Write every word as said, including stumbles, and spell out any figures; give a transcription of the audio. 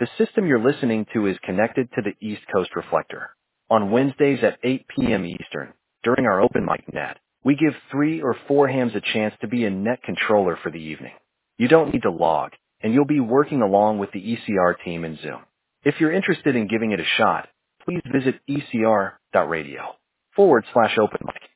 The system you're listening to is connected to the East Coast Reflector. On Wednesdays at eight p.m. Eastern, during our open mic net, we give three or four hams a chance to be a net controller for the evening. You don't need to log, and you'll be working along with the E C R team in Zoom. If you're interested in giving it a shot, please visit ecr.radio forward slash open mic.